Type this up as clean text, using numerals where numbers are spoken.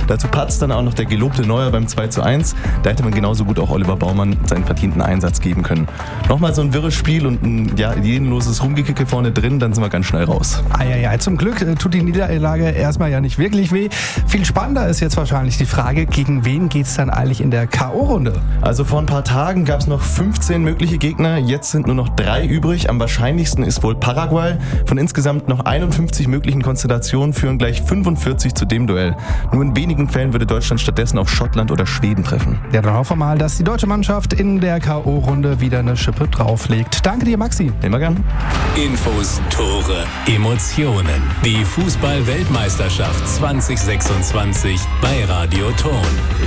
Dazu patzt dann auch noch der gelobte Neuer beim 2:1. Da hätte man genauso gut auch Oliver Baumann seinen verdienten Einsatz geben können. Nochmal so ein wirres Spiel und ein ideenloses Rumgekicke vorne drin, dann sind wir ganz schnell raus. Zum Glück tut die Niederlage erstmal ja nicht wirklich weh. Viel spannender ist jetzt wahrscheinlich die Frage, gegen wen geht's dann eigentlich in der K.O.-Runde? Also vor ein paar Tagen gab es noch 15 mögliche Gegner, jetzt sind nur noch 3 übrig. Am wahrscheinlichsten ist wohl Paraguay. Von insgesamt noch 51 möglichen Konstellationen führen gleich 45 zu dem Duell. Nur in wenigen Fällen würde Deutschland stattdessen auf Schottland oder Schweden treffen. Ja, dann hoffen wir mal, dass die deutsche Mannschaft in der K.O.-Runde wieder eine Schippe drauflegt. Danke dir, Maxi. Immer gern. Infos, Tore, Emotionen. Die Fußball-Weltmeisterschaft 2026 bei Radio Thorn.